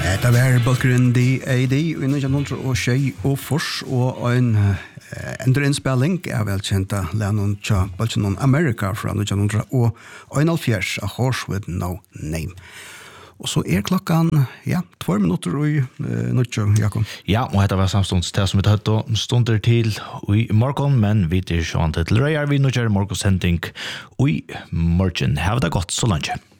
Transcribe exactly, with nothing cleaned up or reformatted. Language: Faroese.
Det var bakgrunnen D A D i nitton og tjei og fors og en endurinnspilling er velkjent av Lennon Cha Balchanon America fra nitton og einhálvfjerds A Horse with No Name. Og så er klokken, ja, två minutter og uh, nødtjø, Jakob. Ja, og dette var samstånds til som vi tatt og stunder til i morgen, men vi er sånn til røyer vi nødtjø morgensending i morgen. Have det godt så langt.